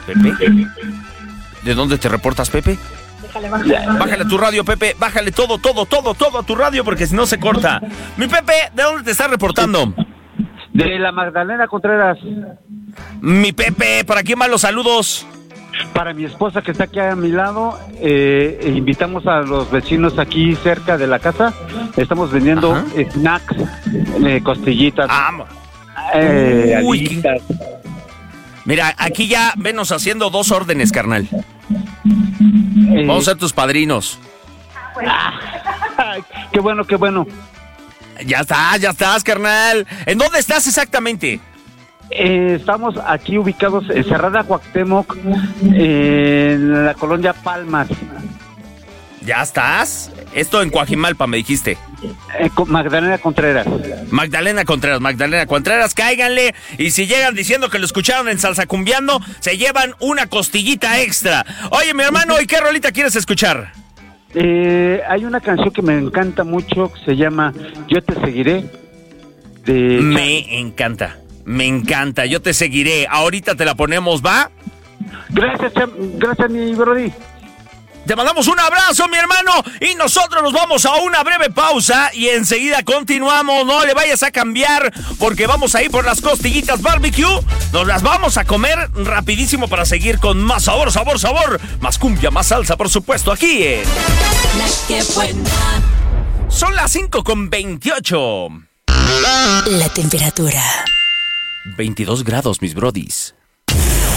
¿Pepe? ¿De dónde te reportas, Pepe? Bájale a tu radio, Pepe. Bájale todo a tu radio porque si no se corta. Mi Pepe, ¿de dónde te estás reportando? De la Magdalena Contreras. Mi Pepe, ¿para quién van los saludos? Para mi esposa que está aquí a mi lado, invitamos a los vecinos aquí cerca de la casa. Estamos vendiendo snacks, costillitas, alitas. Mira, aquí ya venos haciendo 2 órdenes, carnal. Vamos a ser tus padrinos. Qué bueno, qué bueno. Ya estás, carnal. ¿En dónde estás exactamente? Estamos aquí ubicados en Cerrada Cuauhtémoc, en la colonia Palmas. ¿Ya estás? Esto en Coajimalpa, me dijiste. Magdalena Contreras. Magdalena Contreras, cáiganle. Y si llegan diciendo que lo escucharon en Salsa Cumbiando, se llevan una costillita extra. Oye, mi hermano, ¿y qué rolita quieres escuchar? Hay una canción que me encanta mucho, que se llama Yo te seguiré. Me encanta, Yo te seguiré. Ahorita te la ponemos, ¿va? Gracias, mi brody. Te mandamos un abrazo, mi hermano, y nosotros nos vamos a una breve pausa y enseguida continuamos. No le vayas a cambiar porque vamos a ir por las costillitas barbecue. Nos las vamos a comer rapidísimo para seguir con más sabor, más cumbia, más salsa, por supuesto, aquí en... Son las 5:28. La temperatura. 22 grados, mis brodis.